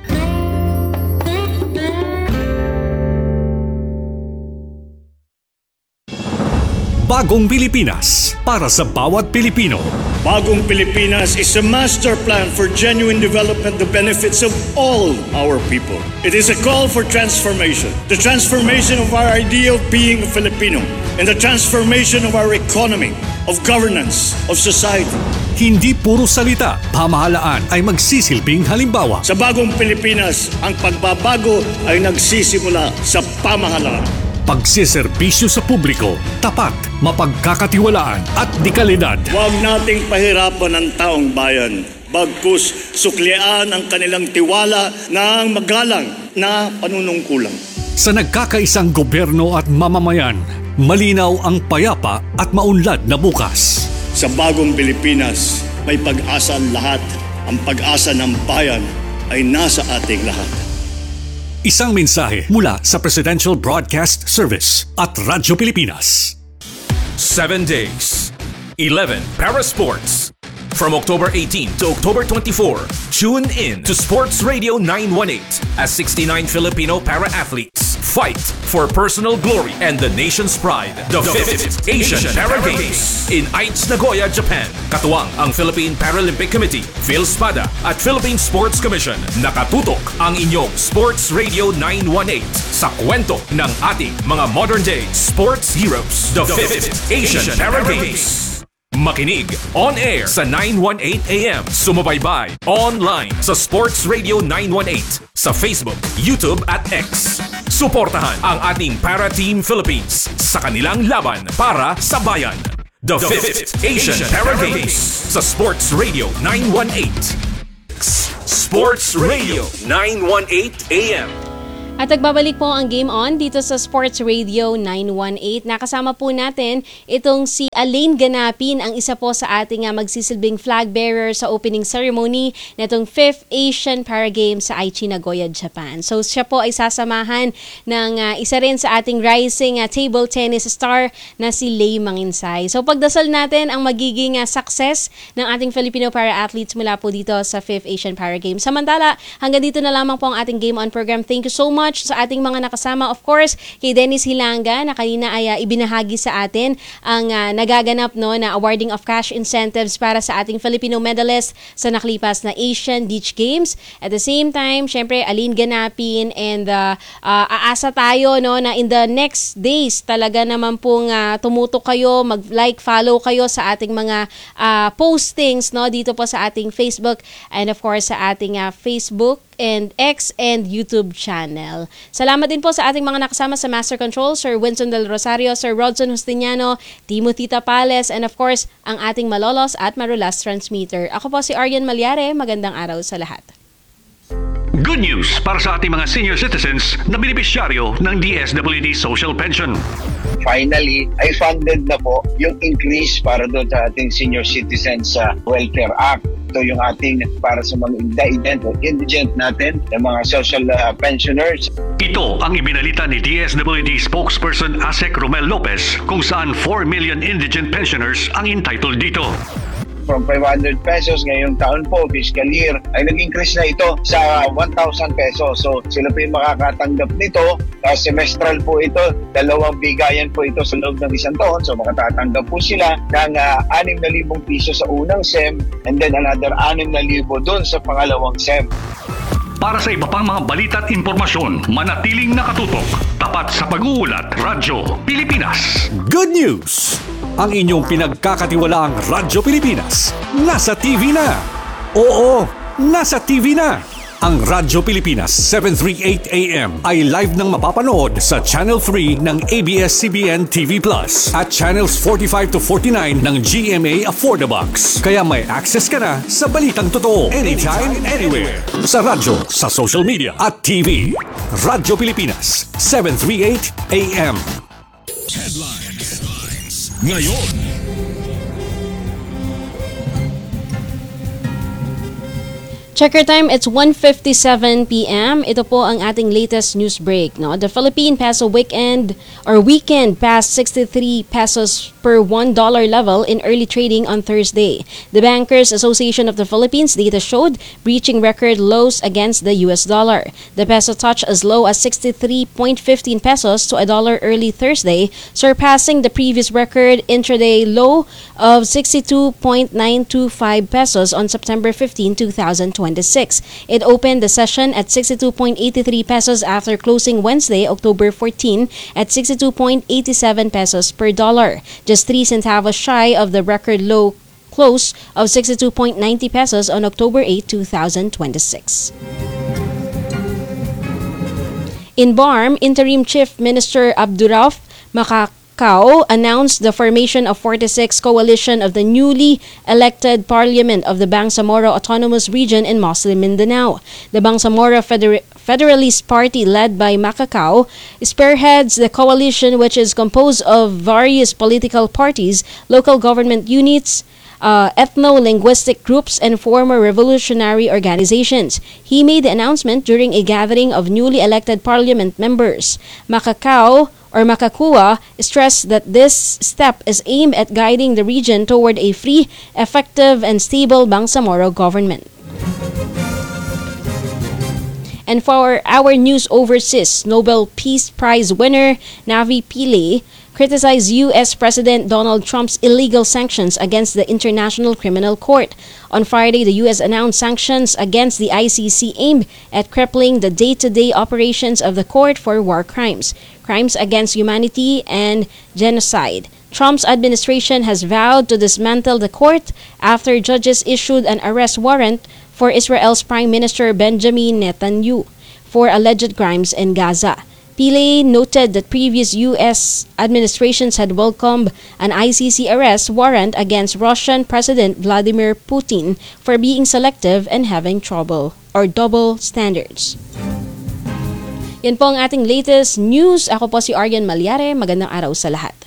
Bagong Pilipinas para sa bawat Pilipino. Bagong Pilipinas is a master plan for genuine development that benefits of all our people. It is a call for transformation. The transformation of our idea of being a Filipino and the transformation of our economy, of governance, of society. Hindi puro salita, pamahalaan ay magsisilbing halimbawa. Sa Bagong Pilipinas, ang pagbabago ay nagsisimula sa pamahalaan. Pagsiservisyo sa publiko, tapat, mapagkakatiwalaan at dekalidad. Huwag nating pahirapan ang taong bayan. Bagkus, suklian ang kanilang tiwala ng magalang na panunungkulan. Sa nagkakaisang gobyerno at mamamayan, malinaw ang payapa at maunlad na bukas. Sa Bagong Pilipinas, may pag-asa ang lahat. Ang pag-asa ng bayan ay nasa ating lahat. Isang mensahe mula sa Presidential Broadcast Service at Radyo Pilipinas. 7 days. 11 para sports. From October 18 to October 24, tune in to Sports Radio 918 as 69 Filipino para-athletes fight for personal glory and the nation's pride. The 5th Asian Para Games in Aichi, Nagoya, Japan. Katuwang ang Philippine Paralympic Committee, PhilSPADA at Philippine Sports Commission. Nakatutok ang inyong Sports Radio 918 sa kwento ng ating mga modern-day sports heroes. The 5th Asian Para Games. Makinig on air sa 918 AM. Sumubaybay online sa Sports Radio 918 sa Facebook, YouTube at X. Suportahan ang ating Para Team Philippines sa kanilang laban para sa bayan. The 5th Asian Para Games sa Sports Radio 918. Sports Radio 918 AM. At nagbabalik po ang Game On dito sa Sports Radio 918. Nakasama po natin itong si Elaine Ganapin, ang isa po sa ating magsisilbing flag bearer sa opening ceremony na itong 5th Asian Para Games sa Aichi, Nagoya, Japan. So siya po ay sasamahan ng isa rin sa ating rising table tennis star na si Lei Manginsay. So pagdasal natin ang magiging success ng ating Filipino para-athletes mula po dito sa 5th Asian Para Games. Samantala, hanggang dito na lamang po ang ating Game On program. Thank you so much sa ating mga nakasama. Of course, kay Dennis Hilanga na kanina ay ibinahagi sa atin ang nagaganap na awarding of cash incentives para sa ating Filipino medalists sa nakalipas na Asian Beach Games. At the same time, syempre, Elaine Ganapin and aasa tayo na in the next days talaga naman pong tumutok kayo, mag-like, follow kayo sa ating mga postings dito po sa ating Facebook and of course sa ating Facebook and X and YouTube channel. Salamat din po sa ating mga nakasama sa Master Control, Sir Winston Del Rosario, Sir Rodson Justiniano, Timothy Tapales, and of course, ang ating malolos at marulas transmitter. Ako po si Arian Malyare. Magandang araw sa lahat. Good news para sa ating mga senior citizens na benepisyaryo ng DSWD Social Pension. Finally, ay funded na po yung increase para doon sa ating Senior Citizens Welfare Act. Ito yung ating para sa mga indigent natin, ng mga social pensioners. Ito ang ibinalita ni DSWD spokesperson Asek Romel Lopez kung saan 4 million indigent pensioners ang entitled dito. From 500 pesos ngayong taon po, fiscal year, ay nag-increase na ito sa 1,000 pesos. So sila po yung makakatanggap nito. Semestral po ito, 2 bigayan po ito sa loob ng isang taon. So makatatanggap po sila ng 6,000 piso sa unang SEM and then another 6,000 doon sa pangalawang SEM. Para sa iba pang mga balita at impormasyon, manatiling nakatutok. Tapat sa pag-uulat, Radyo Pilipinas. Good news! Ang inyong pinagkakatiwalaang Radyo Pilipinas nasa TV na. Oo, nasa TV na. Ang Radyo Pilipinas 738 AM ay live nang mapapanood sa Channel 3 ng ABS-CBN TV Plus at Channels 45 to 49 ng GMA Affordabox. Kaya may access ka na sa balitang totoo anytime, anywhere. Sa radyo, sa social media at TV. Radyo Pilipinas 738 AM. Headlines. Ngayon. Checker time, it's 1:57 p.m. Ito po ang ating latest news break. The Philippine peso weekend passed 63 pesos per $1 level in early trading on Thursday. The Bankers Association of the Philippines data showed breaching record lows against the US dollar. The peso touched as low as 63.15 pesos to $1 early Thursday, surpassing the previous record intraday low of 62.925 pesos on September 15, 2020. It opened the session at 62.83 pesos after closing Wednesday, October 14 at 62.87 pesos per dollar, just 3 centavos shy of the record low close of 62.90 pesos on October 8, 2026. In BARM, Interim Chief Minister Abdurauf Makakao announced the formation of 46 coalition of the newly elected Parliament of the Bangsamoro Autonomous Region in Muslim Mindanao. The Bangsamoro Federalist Party, led by Makakao, spearheads the coalition, which is composed of various political parties, local government units, ethno-linguistic groups, and former revolutionary organizations. He made the announcement during a gathering of newly elected parliament members. Makakao or Makakua, stressed that this step is aimed at guiding the region toward a free, effective, and stable Bangsamoro government. And for our news overseas, Nobel Peace Prize winner Navi Pillay criticized U.S. President Donald Trump's illegal sanctions against the International Criminal Court. On Friday, the U.S. announced sanctions against the ICC aimed at crippling the day-to-day operations of the court for war crimes, crimes against humanity, and genocide. Trump's administration has vowed to dismantle the court after judges issued an arrest warrant for Israel's Prime Minister Benjamin Netanyahu for alleged crimes in Gaza. Pillay noted that previous U.S. administrations had welcomed an ICC arrest warrant against Russian President Vladimir Putin for being selective and having double standards. Yan po ang ating latest news. Ako po si Aryan Malyare. Magandang araw sa lahat.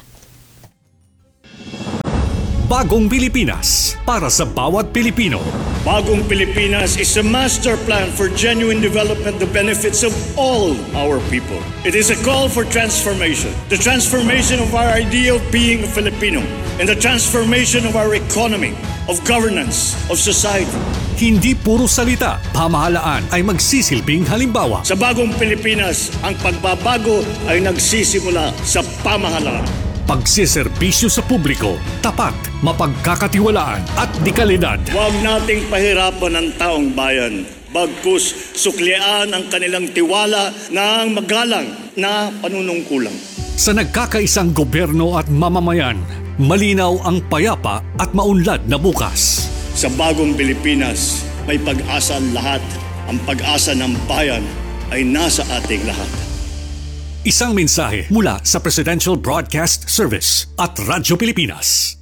Bagong Pilipinas para sa bawat Pilipino. Bagong Pilipinas is a master plan for genuine development, the benefits of all our people. It is a call for transformation. The transformation of our idea of being a Filipino and the transformation of our economy, of governance, of society. Hindi puro salita, pamahalaan ay magsisilbing halimbawa. Sa Bagong Pilipinas, ang pagbabago ay nagsisimula sa pamahalaan. Pagsiserbisyo sa publiko, tapat, mapagkakatiwalaan at dekalidad. Huwag nating pahirapan ang taong bayan. Bagkus suklian ang kanilang tiwala ng magalang na panunungkulan. Sa nagkakaisang gobyerno at mamamayan, malinaw ang payapa at maunlad na bukas. Sa Bagong Pilipinas, may pag-asa ang lahat. Ang pag-asa ng bayan ay nasa ating lahat. Isang mensahe mula sa Presidential Broadcast Service at Radyo Pilipinas.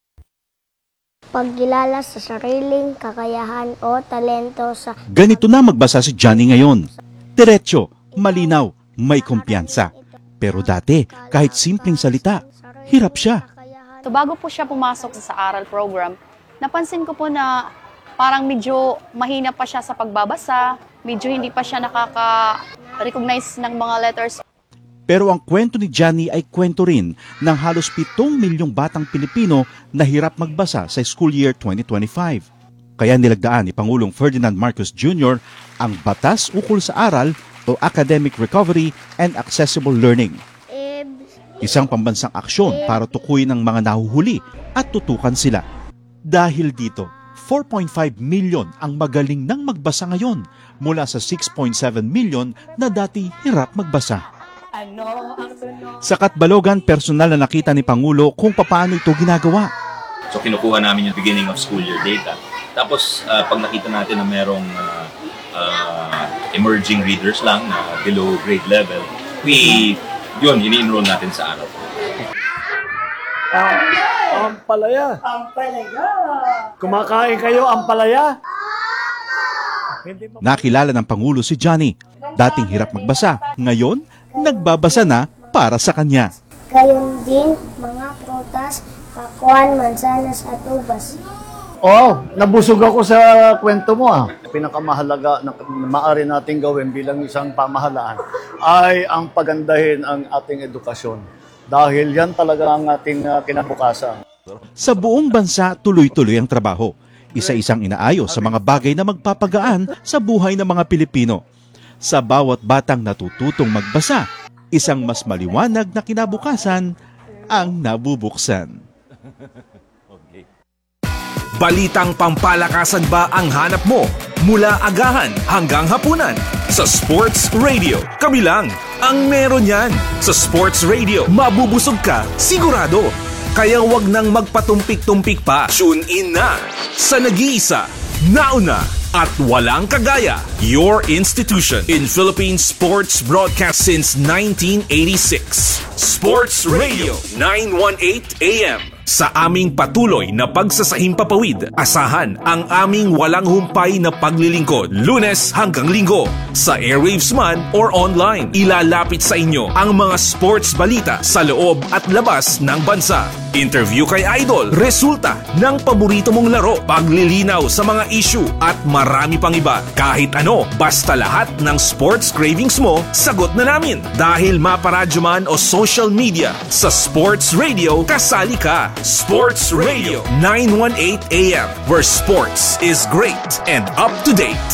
Pagkilala sa sariling kakayahan o talento sa... Ganito na magbasa si Johnny ngayon. Diretso, malinaw, may kumpiyansa. Pero dati, kahit simpleng salita, hirap siya. So bago po siya pumasok sa aral program, napansin ko po na parang medyo mahina pa siya sa pagbabasa, medyo hindi pa siya nakaka-recognize ng mga letters. Pero ang kwento ni Johnny ay kwento rin ng halos 7 milyong batang Pilipino na hirap magbasa sa school year 2025. Kaya nilagdaan ni Pangulong Ferdinand Marcos Jr. ang Batas Ukol sa Aral o Academic Recovery and Accessible Learning. Isang pambansang aksyon para tukuyin ang mga nahuhuli at tutukan sila. Dahil dito, 4.5 million ang magaling nang magbasa ngayon mula sa 6.7 million na dati hirap magbasa. Sa Katbalogan, personal na nakita ni Pangulo kung paano ito ginagawa. So kinukuha namin yung beginning of school year data. Tapos pag nakita natin na merong emerging readers lang na below grade level, ini-enroll natin sa araw. Ampalaya. Ampalaya. Kumakain kayo, ampalaya? Nakilala ng Pangulo si Johnny. Dating hirap magbasa, ngayon nagbabasa na para sa kanya. Gayon din mga prutas, pakwan, mansanas at ubas. Nabusog ako sa kwento mo. Pinakamahalaga na maaari nating gawin bilang isang pamahalaan ay ang pagandahin ang ating edukasyon. Dahil yan talaga ang ating kinabukasan. Sa buong bansa, tuloy-tuloy ang trabaho. Isa-isang inaayos sa mga bagay na magpapagaan sa buhay ng mga Pilipino. Sa bawat batang natututong magbasa, isang mas maliwanag na kinabukasan ang nabubuksan. Balitang pampalakasan ba ang hanap mo? Mula agahan hanggang hapunan. Sa Sports Radio, kami lang ang meron yan. Sa Sports Radio, mabubusog ka, sigurado. Kaya wag nang magpatumpik-tumpik pa. Tune in na sa nag-iisa, nauna, at walang kagaya, your institution in Philippine sports broadcast since 1986. Sports Radio 918 AM. Sa aming patuloy na pagsasahimpapawid, asahan ang aming walang humpay na paglilingkod, Lunes hanggang Linggo. Sa airwaves man or online, ilalapit sa inyo ang mga sports balita sa loob at labas ng bansa. Interview kay Idol, resulta ng paborito mong laro, paglilinaw sa mga issue at marami pang iba. Kahit ano, basta lahat ng sports cravings mo, sagot na namin. Dahil maparadyo man o social media, sa Sports Radio, kasali ka. Sports Radio 918 AM, where sports is great and up to date.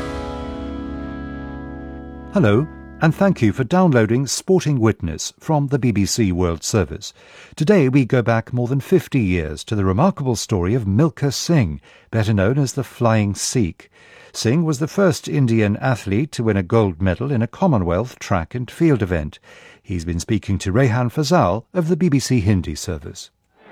Hello, and thank you for downloading Sporting Witness from the BBC World Service. Today we go back more than 50 years to the remarkable story of Milkha Singh, better known as the Flying Sikh. Singh was the first Indian athlete to win a gold medal in a Commonwealth track and field event. He's been speaking to Rehan Fazal of the BBC Hindi service.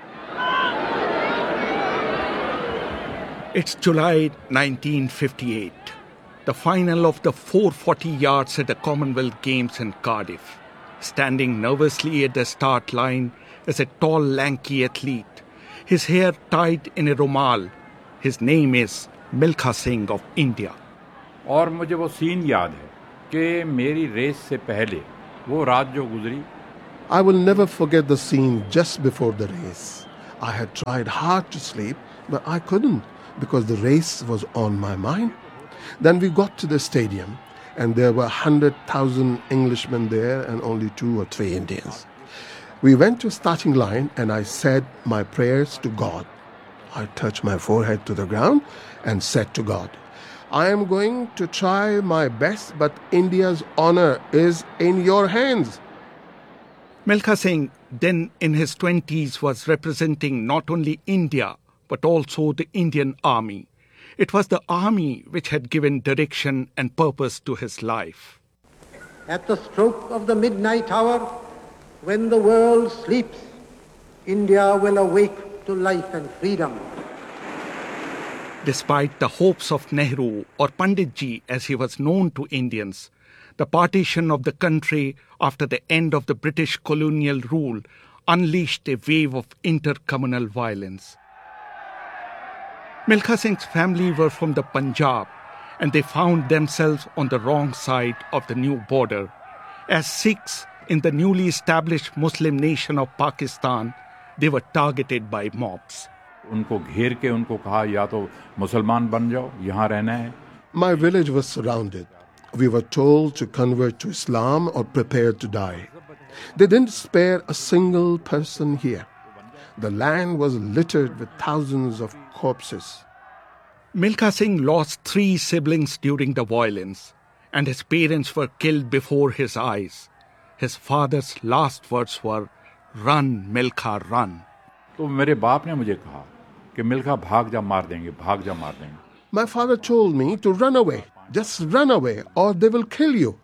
It's July 1958. The final of the 440 yards at the Commonwealth Games in Cardiff. Standing nervously at the start line is a tall, lanky athlete. His hair tied in a rumal. His name is Milkha Singh of India. और मुझे वो सीन याद है कि मेरी रेस से पहले वो रात जो गुजरी. I will never forget the scene just before the race. I had tried hard to sleep, but I couldn't because the race was on my mind. Then we got to the stadium, and there were 100,000 Englishmen there and only 2 or 3 Indians. We went to starting line, and I said my prayers to God. I touched my forehead to the ground and said to God, I am going to try my best, but India's honor is in your hands. Milkha Singh, then in his 20s, was representing not only India, but also the Indian Army. It was the army which had given direction and purpose to his life. At the stroke of the midnight hour, when the world sleeps, India will awake to life and freedom. Despite the hopes of Nehru, or Panditji as he was known to Indians, the partition of the country after the end of the British colonial rule unleashed a wave of intercommunal violence. Milkha Singh's family were from the Punjab, and they found themselves on the wrong side of the new border. As Sikhs in the newly established Muslim nation of Pakistan, they were targeted by mobs. उनको घेर के उनको कहा या तो मुसलमान बन जाओ, यहाँ रहना है. My village was surrounded. We were told to convert to Islam or prepare to die. They didn't spare a single person here. The land was littered with thousands of corpses. Milkha Singh lost 3 siblings during the violence, and his parents were killed before his eyes. His father's last words were, "Run, Milkha, run." तो मेरे बाप ने मुझे कहा कि मिल्खा भाग जा मार देंगे, भाग जा मार देंगे. My father told me to run away. Just run away or they will kill you.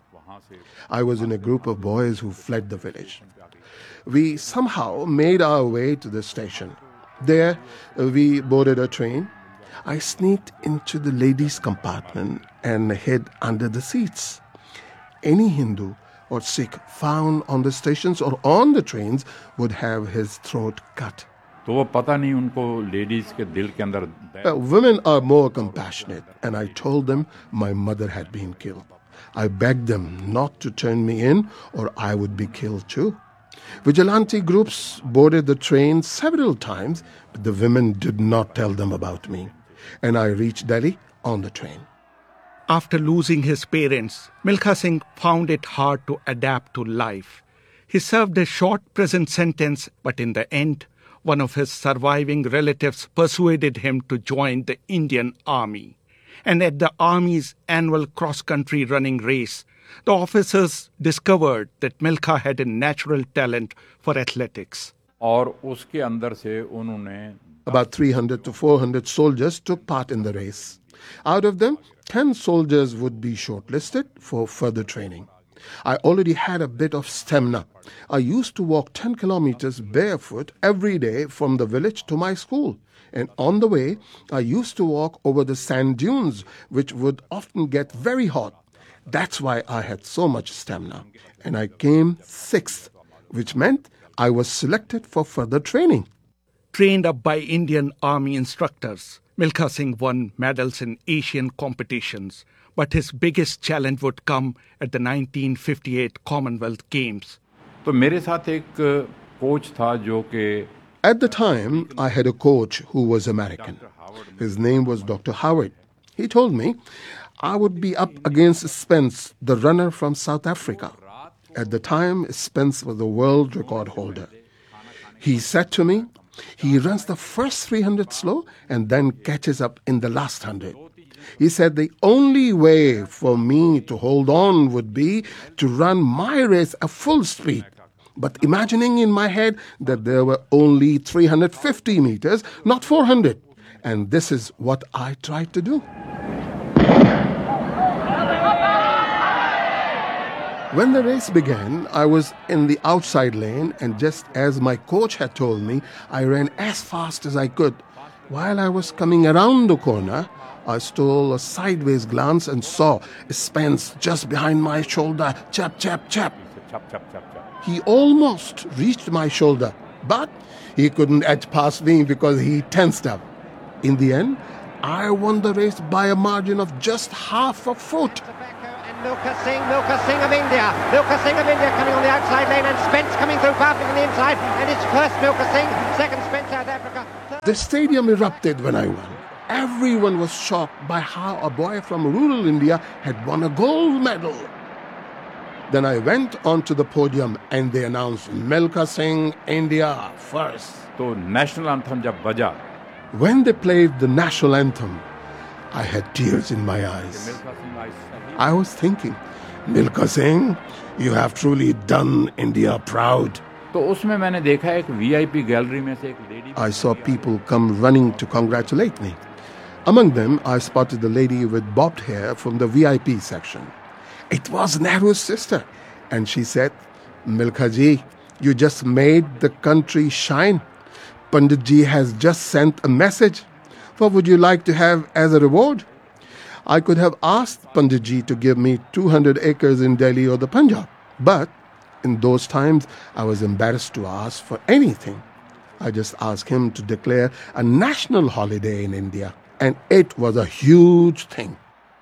I was in a group of boys who fled the village. We somehow made our way to the station. There, we boarded a train. I sneaked into the ladies' compartment and hid under the seats. Any Hindu or Sikh found on the stations or on the trains would have his throat cut. तो वो पता नहीं उनको लेडीज के दिल के अंदर. Women are more compassionate, and I told them my mother had been killed. I begged them not to turn me in or I would be killed too. Vigilante groups boarded the train several times, but the women did not tell them about me. And I reached Delhi on the train. After losing his parents, Milkha Singh found it hard to adapt to life. He served a short prison sentence, but in the end, one of his surviving relatives persuaded him to join the Indian Army. And at the Army's annual cross-country running race, the officers discovered that Milkha had a natural talent for athletics. और उसके अंदर से उन्होंने About 300 to 400 soldiers took part in the race. Out of them, 10 soldiers would be shortlisted for further training. I already had a bit of stamina. I used to walk 10 kilometers barefoot every day from the village to my school. And on the way, I used to walk over the sand dunes, which would often get very hot. That's why I had so much stamina. And I came 6th, which meant I was selected for further training. Trained up by Indian Army instructors, Milkha Singh won medals in Asian competitions. But his biggest challenge would come at the 1958 Commonwealth Games. तो मेरे साथ एक कोच था जो कि At the time, I had a coach who was American. His name was Dr. Howard. He told me I would be up against Spence, the runner from South Africa. At the time, Spence was the world record holder. He said to me, he runs the first 300 slow and then catches up in the last 100. He said the only way for me to hold on would be to run my race at full speed. But imagining in my head that there were only 350 meters, not 400. And this is what I tried to do. When the race began, I was in the outside lane, and just as my coach had told me, I ran as fast as I could. While I was coming around the corner, I stole a sideways glance and saw Spence just behind my shoulder. Chap, chap, chap. He almost reached my shoulder, but he couldn't edge past me because he tensed up. In the end, I won the race by a margin of just half a foot. Milkha Singh of India. Milkha Singh of India coming on the outside lane, and Spence coming through powerfully from the inside. And it's first Milkha Singh, second Spence, South Africa. The stadium erupted when I won. Everyone was shocked by how a boy from rural India had won a gold medal. Then I went onto the podium and they announced Milkha Singh, India first. So national anthem jab baja. When they played the national anthem, I had tears in my eyes. I was thinking, Milkha Singh, you have truly done India proud. तो उसमें मैंने देखा एक VIP gallery में से एक lady. I saw people come running to congratulate me. Among them, I spotted the lady with bobbed hair from the VIP section. It was Nehru's sister, and she said, Milkha ji, you just made the country shine. Pandit ji has just sent a message. What would you like to have as a reward? I could have asked Pandit ji to give me 200 acres in Delhi or the Punjab, but in those times I was embarrassed to ask for anything. I just asked him to declare a national holiday in India, and it was a huge thing.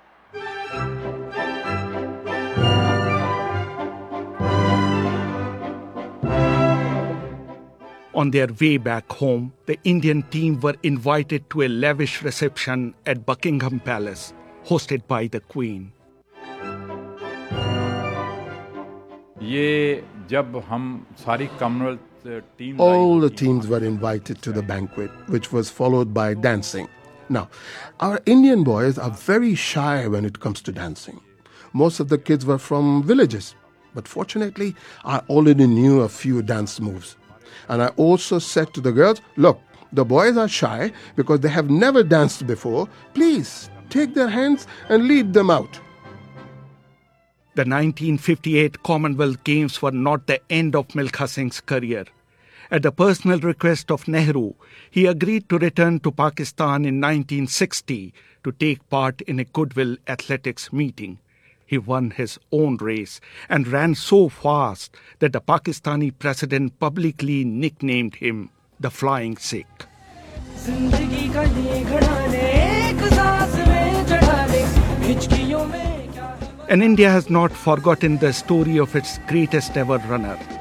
On their way back home, the Indian team were invited to a lavish reception at Buckingham Palace, hosted by the Queen. All the teams were invited to the banquet, which was followed by dancing. Now, our Indian boys are very shy when it comes to dancing. Most of the kids were from villages, but fortunately, I already knew a few dance moves. And I also said to the girls, look, the boys are shy because they have never danced before. Please take their hands and lead them out. The 1958 Commonwealth Games were not the end of Milkha Singh's career. At the personal request of Nehru, he agreed to return to Pakistan in 1960 to take part in a goodwill athletics meeting. He won his own race and ran so fast that the Pakistani president publicly nicknamed him the Flying Sikh. And India has not forgotten the story of its greatest ever runner.